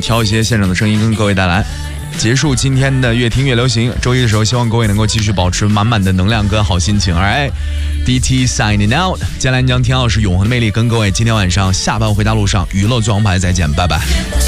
挑一些现场的声音跟各位带来。结束今天的越听越流行，周一的时候希望各位能够继续保持满满的能量跟好心情。Alright, DT signing out。接下来将田老师永恒的魅力跟各位今天晚上下班回家路上娱乐最王牌再见，拜拜。